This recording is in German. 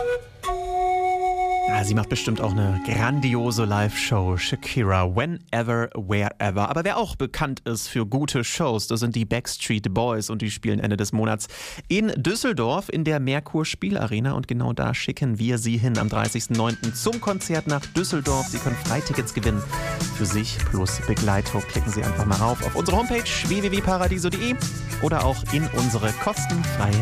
Ja, sie macht bestimmt auch eine grandiose Live-Show. Shakira, Whenever, Wherever. Aber wer auch bekannt ist für gute Shows, das sind die Backstreet Boys und die spielen Ende des Monats in Düsseldorf in der Merkur Spielarena und genau da schicken wir sie hin am 30.09. zum Konzert nach Düsseldorf. Sie können Freitickets gewinnen für sich plus Begleitung. Klicken Sie einfach mal rauf auf unsere Homepage www.paradiso.de oder auch in unsere kostenfreie